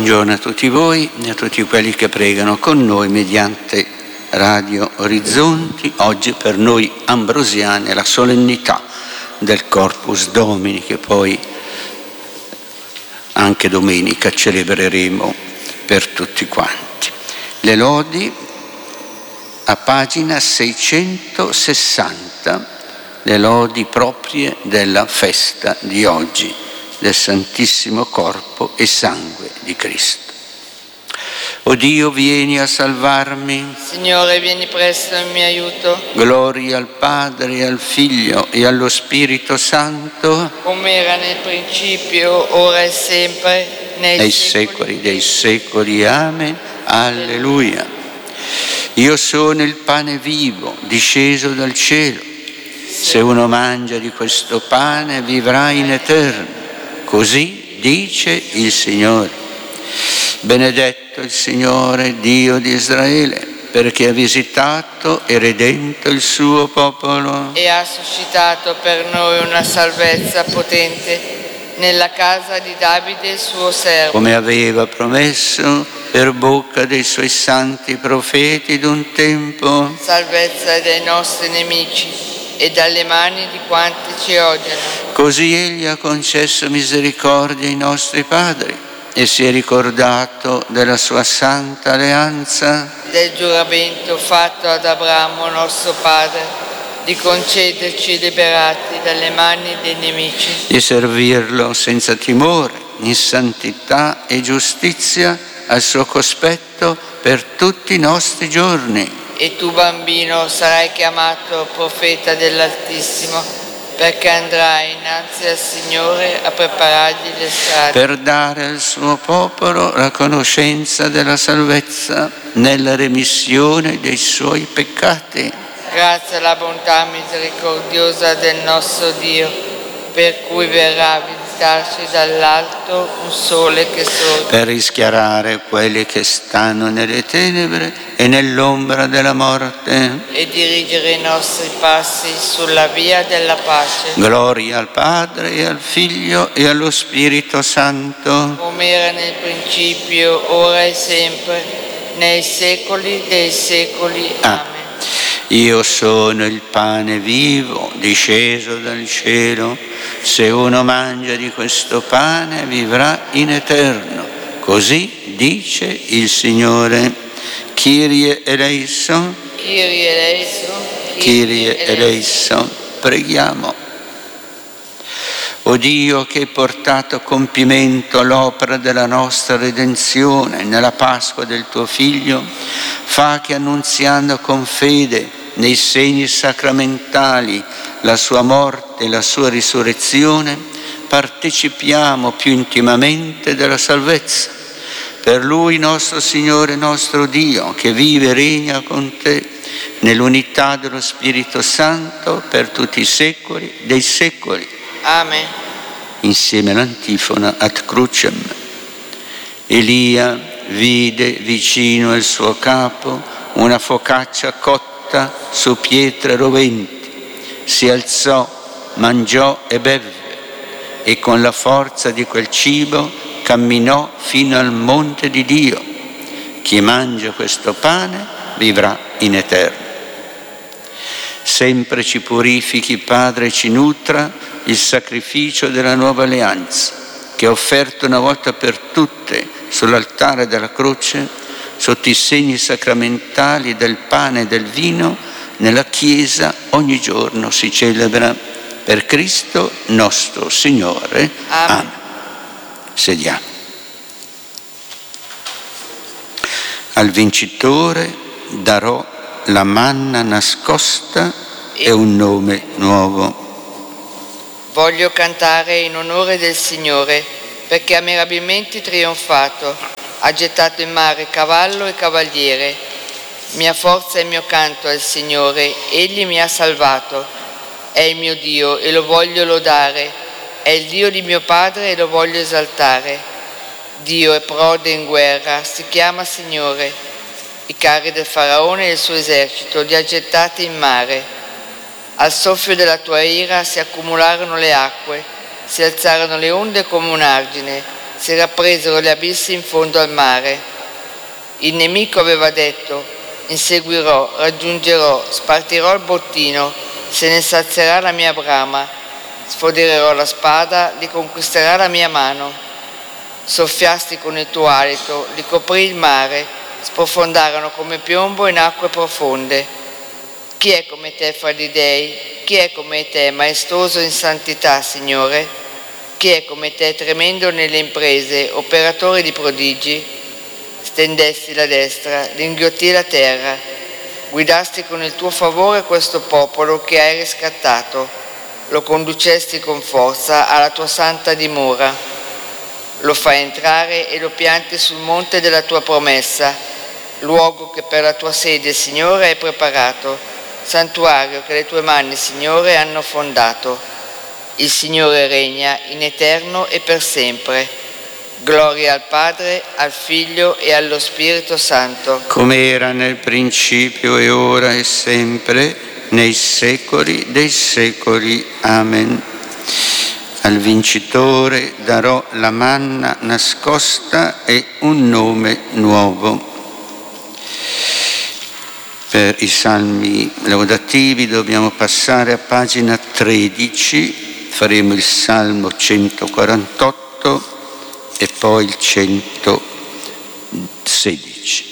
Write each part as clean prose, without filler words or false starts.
Buongiorno a tutti voi e a tutti quelli che pregano con noi mediante Radio Orizzonti. Oggi per noi ambrosiani è la solennità del Corpus Domini, che poi anche domenica celebreremo per tutti quanti. Le lodi a pagina 660, le lodi proprie della festa di oggi, del Santissimo Corpo e Sangue di Cristo. O Dio, vieni a salvarmi. Signore, vieni presto in mio aiuto. Gloria al Padre, e al Figlio e allo Spirito Santo, come era nel principio, ora e sempre, nei secoli dei secoli. Amen. Alleluia. Io sono il pane vivo, disceso dal cielo. Se uno mangia di questo pane, vivrà in eterno. Così dice il Signore. Benedetto il Signore, Dio di Israele, perché ha visitato e redento il suo popolo e ha suscitato per noi una salvezza potente nella casa di Davide, suo servo, come aveva promesso per bocca dei suoi santi profeti d'un tempo. Salvezza dai nostri nemici e dalle mani di quanti ci odiano. Così egli ha concesso misericordia ai nostri padri e si è ricordato della sua santa alleanza, del giuramento fatto ad Abramo nostro padre, di concederci liberati dalle mani dei nemici, di servirlo senza timore, in santità e giustizia al suo cospetto per tutti i nostri giorni. E tu, bambino, sarai chiamato profeta dell'Altissimo, perché andrai innanzi al Signore a preparargli le strade, per dare al suo popolo la conoscenza della salvezza nella remissione dei suoi peccati. Grazie alla bontà misericordiosa del nostro Dio, per cui verrà a visitarci dall'alto un sole che sorge, per rischiarare quelli che stanno nelle tenebre e nell'ombra della morte, e dirigere i nostri passi sulla via della pace. Gloria al Padre e al Figlio e allo Spirito Santo, come era nel principio, ora e sempre, nei secoli dei secoli. Amen. Io sono il pane vivo, disceso dal cielo. Se uno mangia di questo pane, vivrà in eterno. Così dice il Signore. Kyrie eleison, Kyrie eleison, Kyrie eleison. Preghiamo. O Dio, che hai portato a compimento l'opera della nostra redenzione nella Pasqua del tuo Figlio, fa che, annunziando con fede nei segni sacramentali la sua morte e la sua risurrezione, partecipiamo più intimamente della salvezza. Per Lui, nostro Signore, nostro Dio, che vive e regna con te nell'unità dello Spirito Santo per tutti i secoli dei secoli. Amen. Insieme all'antifona Ad Crucem. Elia vide vicino al suo capo una focaccia cotta su pietre roventi, si alzò, mangiò e bevve, e con la forza di quel cibo camminò fino al monte di Dio. Chi mangia questo pane vivrà in eterno. Sempre ci purifichi, Padre, e ci nutra il sacrificio della nuova alleanza, che ha offerto una volta per tutte sull'altare della croce, sotto i segni sacramentali del pane e del vino. Nella Chiesa ogni giorno si celebra per Cristo nostro Signore. Amen. Sediamo. Al vincitore darò la manna nascosta e un nome nuovo. Voglio cantare in onore del Signore, perché ha mirabilmente trionfato. Ha gettato in mare cavallo e cavaliere. Mia forza e mio canto è il Signore, Egli mi ha salvato. È il mio Dio e lo voglio lodare, è il Dio di mio Padre e lo voglio esaltare. Dio è prode in guerra, si chiama Signore. I carri del Faraone e il suo esercito li ha gettati in mare. Al soffio della tua ira si accumularono le acque, si alzarono le onde come un argine. si rappresero gli abissi in fondo al mare. Il nemico aveva detto: inseguirò, raggiungerò, spartirò il bottino, se ne sazierà la mia brama, sfodererò la spada, li conquisterà la mia mano. Soffiasti con il tuo alito, li coprì il mare, sprofondarono come piombo in acque profonde. Chi è come te fra gli dei? Chi è come te, maestoso in santità, Signore? Chi è come te, tremendo nelle imprese, operatore di prodigi? Stendesti la destra, li inghiottì la terra, guidasti con il tuo favore questo popolo che hai riscattato, lo conducesti con forza alla tua santa dimora. Lo fai entrare e lo pianti sul monte della tua promessa, luogo che per la tua sede, Signore, hai preparato, santuario che le tue mani, Signore, hanno fondato. Il Signore regna in eterno e per sempre. Gloria al Padre, al Figlio e allo Spirito Santo. Come era nel principio e ora e sempre, nei secoli dei secoli. Amen. Al vincitore darò la manna nascosta e un nome nuovo. Per i salmi laudativi dobbiamo passare a pagina 13, faremo il Salmo 148 e poi il 116.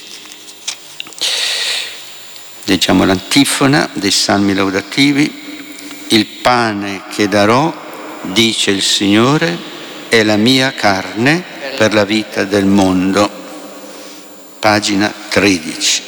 Leggiamo l'antifona dei salmi laudativi. Il pane che darò, dice il Signore, è la mia carne per la vita del mondo. Pagina 13.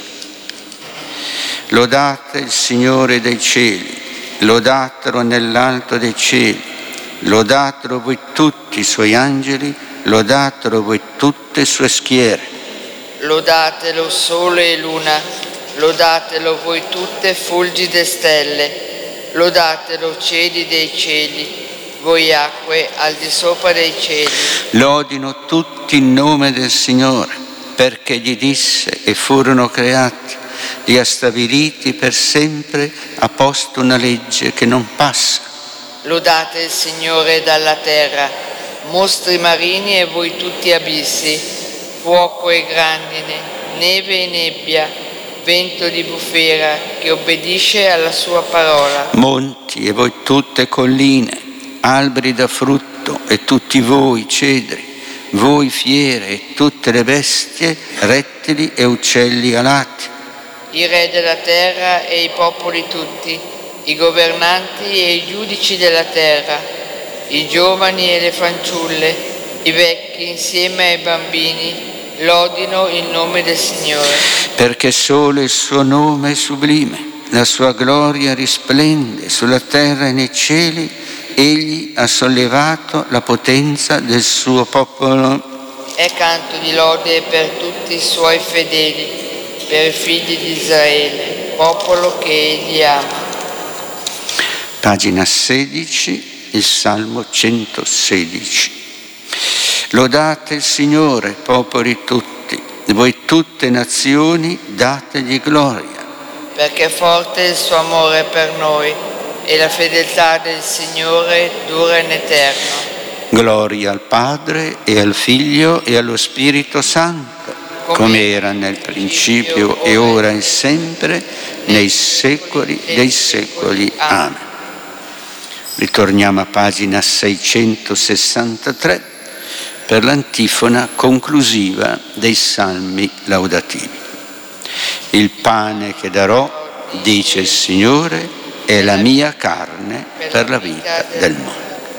Lodate il Signore dei cieli, lodatelo nell'alto dei cieli, lodatelo voi tutti i suoi angeli, lodatelo voi tutte le sue schiere. Lodatelo sole e luna, lodatelo voi tutte fulgide stelle, lodatelo cieli dei cieli, voi acque al di sopra dei cieli. Lodino tutti il nome del Signore, perché gli disse e furono creati, li ha stabiliti per sempre, ha posto una legge che non passa. Lodate il Signore dalla terra, mostri marini e voi tutti abissi, fuoco e grandine, neve e nebbia, vento di bufera che obbedisce alla sua parola. Monti e voi tutte colline, alberi da frutto e tutti voi cedri, voi fiere e tutte le bestie, rettili e uccelli alati. I re della terra e i popoli tutti, i governanti e i giudici della terra, i giovani e le fanciulle, i vecchi insieme ai bambini, lodino il nome del Signore. Perché solo il suo nome è sublime, la sua gloria risplende sulla terra e nei cieli, egli ha sollevato la potenza del suo popolo. È canto di lode per tutti i suoi fedeli, per i figli di Israele, popolo che egli ama. Pagina 16, il Salmo 116. Lodate il Signore, popoli tutti, voi tutte nazioni, dategli gloria. Perché forte è il suo amore per noi e la fedeltà del Signore dura in eterno. Gloria al Padre e al Figlio e allo Spirito Santo, come era nel principio e ora e sempre, nei secoli dei secoli. Amen. Ritorniamo a pagina 663 per l'antifona conclusiva dei salmi laudativi. Il pane che darò, dice il Signore, è la mia carne per la vita del mondo.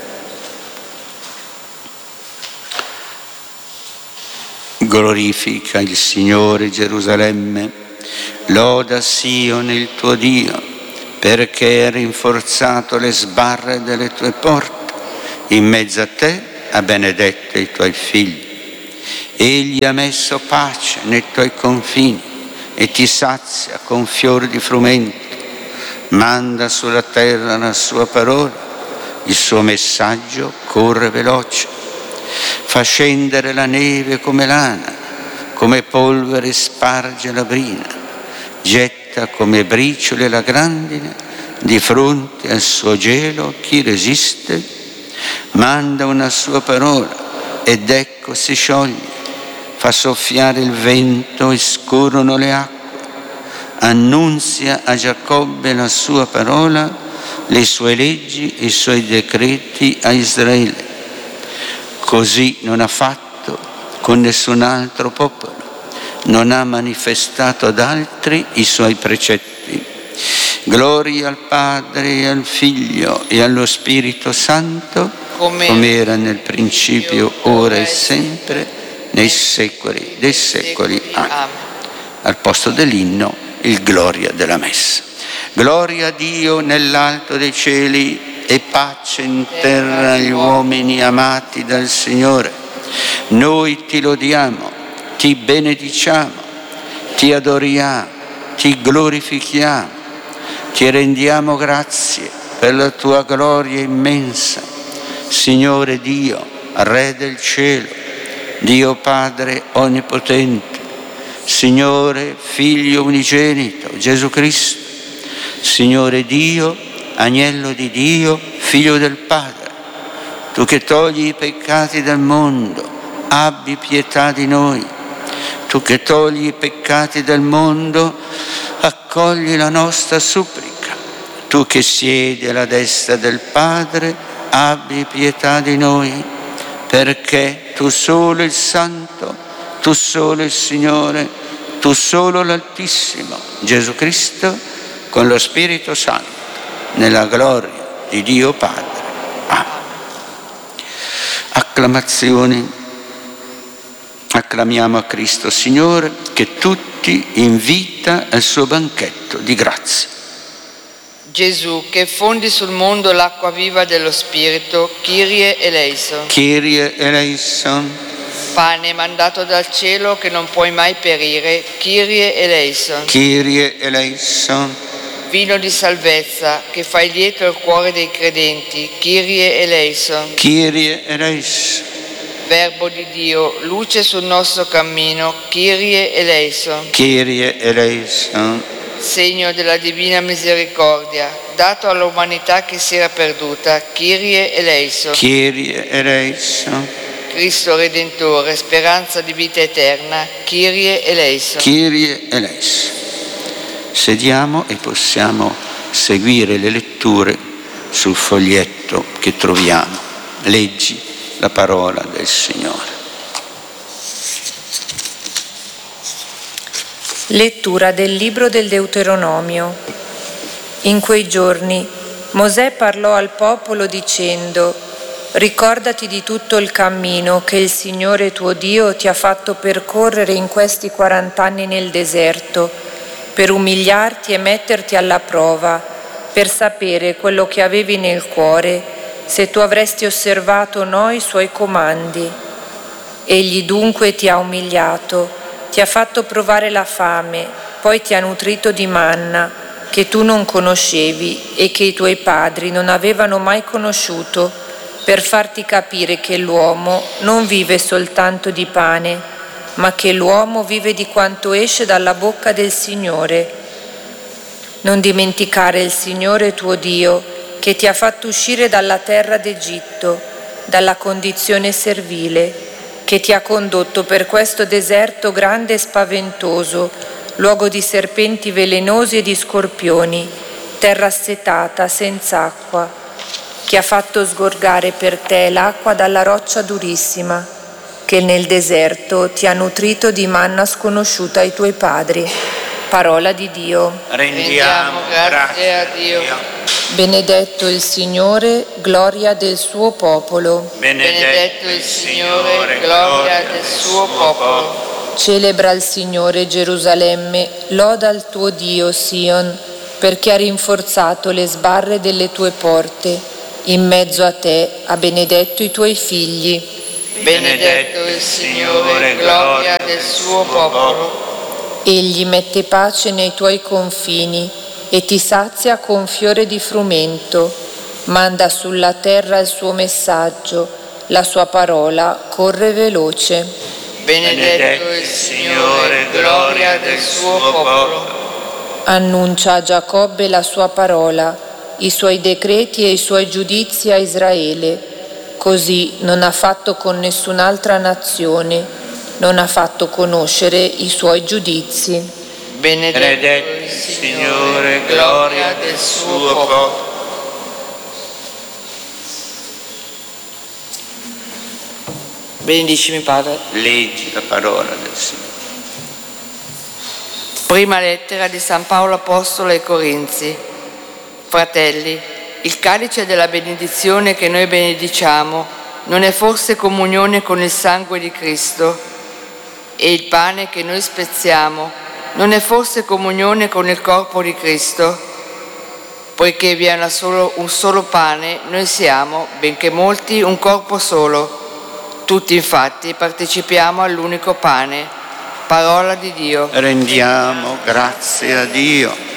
Glorifica il Signore Gerusalemme, loda Sion il tuo Dio, perché ha rinforzato le sbarre delle tue porte, in mezzo a te ha benedetto i tuoi figli. Egli ha messo pace nei tuoi confini e ti sazia con fior di frumento. Manda sulla terra la sua parola, il suo messaggio corre veloce. Fa scendere la neve come lana, come polvere sparge la brina, getta come briciole la grandine, di fronte al suo gelo chi resiste? Manda una sua parola, ed ecco si scioglie, fa soffiare il vento e scorrono le acque, annunzia a Giacobbe la sua parola, le sue leggi e i suoi decreti a Israele. Così non ha fatto con nessun altro popolo, non ha manifestato ad altri i suoi precetti. Gloria al Padre e al Figlio e allo Spirito Santo, come era nel principio, ora e sempre, nei secoli dei secoli. Amen. Al posto dell'inno, il Gloria della Messa. Gloria a Dio nell'alto dei cieli e pace in terra agli uomini amati dal Signore. Noi ti lodiamo, ti benediciamo, ti adoriamo, ti glorifichiamo, ti rendiamo grazie per la tua gloria immensa. Signore Dio, Re del cielo, Dio Padre onnipotente, Signore Figlio unigenito, Gesù Cristo, Signore Dio, Agnello di Dio, Figlio del Padre, tu che togli i peccati del mondo, abbi pietà di noi. Tu che togli i peccati del mondo, accogli la nostra supplica. Tu che siedi alla destra del Padre, abbi pietà di noi, perché tu solo il Santo, tu solo il Signore, tu solo l'Altissimo, Gesù Cristo, con lo Spirito Santo, nella gloria di Dio Padre. Amen. Acclamazioni. Acclamiamo a Cristo Signore, che tutti invita al suo banchetto di grazia. Gesù, che fondi sul mondo l'acqua viva dello Spirito, Kyrie eleison. Kyrie eleison. Pane mandato dal cielo che non puoi mai perire, Kyrie eleison. Kyrie eleison. Vino di salvezza che fai lieto il cuore dei credenti, Kyrie eleison. Kyrie eleison. Verbo di Dio, luce sul nostro cammino, Kyrie eleison. Kyrie eleison. Segno della divina misericordia, dato all'umanità che si era perduta, Kyrie eleison. Kyrie eleison. Cristo Redentore, speranza di vita eterna, Kyrie eleison. Kyrie eleison. Sediamo e possiamo seguire le letture sul foglietto che troviamo. Leggi la parola del Signore. Lettura del libro del Deuteronomio. In quei giorni Mosè parlò al popolo dicendo: ricordati di tutto il cammino che il Signore tuo Dio ti ha fatto percorrere in questi 40 anni nel deserto, per umiliarti e metterti alla prova, per sapere quello che avevi nel cuore, se tu avresti osservato o no i suoi comandi. Egli dunque ti ha umiliato, ti ha fatto provare la fame, poi ti ha nutrito di manna, che tu non conoscevi e che i tuoi padri non avevano mai conosciuto, per farti capire che l'uomo non vive soltanto di pane, ma che l'uomo vive di quanto esce dalla bocca del Signore. Non dimenticare il Signore tuo Dio, che ti ha fatto uscire dalla terra d'Egitto, dalla condizione servile, che ti ha condotto per questo deserto grande e spaventoso, luogo di serpenti velenosi e di scorpioni, terra assetata, senza acqua, che ha fatto sgorgare per te l'acqua dalla roccia durissima, che nel deserto ti ha nutrito di manna sconosciuta ai tuoi padri. Parola di Dio. Rendiamo grazie a Dio. Benedetto il Signore, gloria del suo popolo. Benedetto il Signore, gloria del suo popolo. Celebra il Signore Gerusalemme, loda il tuo Dio Sion, perché ha rinforzato le sbarre delle tue porte. In mezzo a te ha benedetto i tuoi figli. Benedetto il Signore, gloria del suo popolo. Egli mette pace nei tuoi confini e ti sazia con fiore di frumento. Manda sulla terra il suo messaggio, la sua parola corre veloce. Benedetto il Signore, gloria del suo popolo. Annuncia a Giacobbe la sua parola, i suoi decreti e i suoi giudizi a Israele. Così non ha fatto con nessun'altra nazione, non ha fatto conoscere i suoi giudizi. Benedetto il Signore, gloria del suo popolo. Benedicimi, Padre. Leggi la parola del Signore. Prima lettera di San Paolo Apostolo ai Corinzi. Fratelli, il calice della benedizione che noi benediciamo non è forse comunione con il sangue di Cristo? E il pane che noi spezziamo non è forse comunione con il corpo di Cristo? Poiché vi è un solo pane, noi siamo, benché molti, un corpo solo. Tutti infatti partecipiamo all'unico pane. Parola di Dio. Rendiamo grazie a Dio.